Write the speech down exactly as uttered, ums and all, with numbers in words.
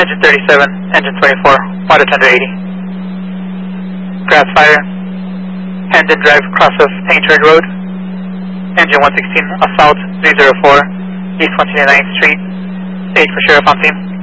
Engine thirty-seven, engine twenty-four, water tender eighty. Grass fire, Hendon Drive, cross of Painter Road. Engine one sixteen, assault three zero four, East one twenty-ninth Street, eight for Sheriff on scene.